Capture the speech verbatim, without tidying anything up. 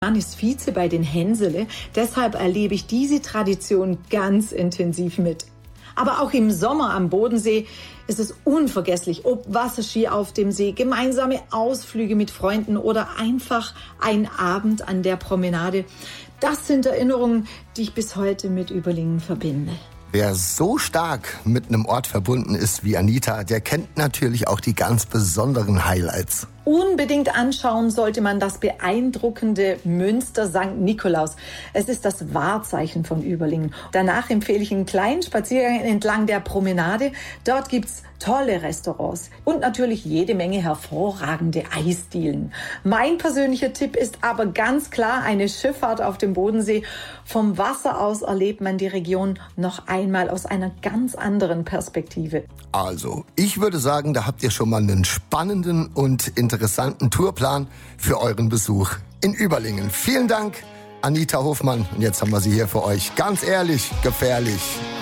Mann ist Vize bei den Hensele, deshalb erlebe ich diese Tradition ganz intensiv mit. Aber auch im Sommer am Bodensee ist es unvergesslich, ob Wasserski auf dem See, gemeinsame Ausflüge mit Freunden oder einfach ein Abend an der Promenade. Das sind Erinnerungen, die ich bis heute mit Überlingen verbinde. Wer so stark mit einem Ort verbunden ist wie Anita, der kennt natürlich auch die ganz besonderen Highlights. Unbedingt anschauen sollte man das beeindruckende Münster Sankt Nikolaus. Es ist das Wahrzeichen von Überlingen. Danach empfehle ich einen kleinen Spaziergang entlang der Promenade. Dort gibt's tolle Restaurants und natürlich jede Menge hervorragende Eisdielen. Mein persönlicher Tipp ist aber ganz klar eine Schifffahrt auf dem Bodensee. Vom Wasser aus erlebt man die Region noch einmal aus einer ganz anderen Perspektive. Also, ich würde sagen, da habt ihr schon mal einen spannenden und interessanten Tourplan für euren Besuch in Überlingen. Vielen Dank, Anita Hofmann. Und jetzt haben wir sie hier für euch. Ganz ehrlich, gefährlich.